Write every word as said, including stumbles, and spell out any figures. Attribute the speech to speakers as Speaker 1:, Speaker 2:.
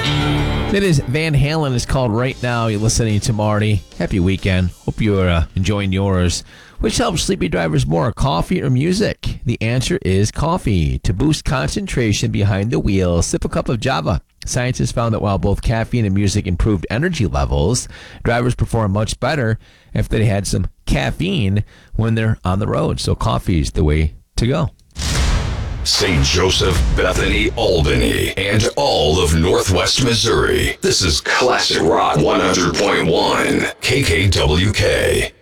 Speaker 1: It is Van Halen. It's called Right Now. You're listening to Marty. Happy weekend. Hope you're uh, enjoying yours. Which helps sleepy drivers more, coffee or music? The answer is coffee. To boost concentration behind the wheel, sip a cup of Java. Scientists found that while both caffeine and music improved energy levels, drivers perform much better if they had some caffeine when they're on the road. So coffee is the way to go.
Speaker 2: Saint Joseph, Bethany, Albany, and all of Northwest Missouri. This is Classic Rock one hundred point one, K K W K.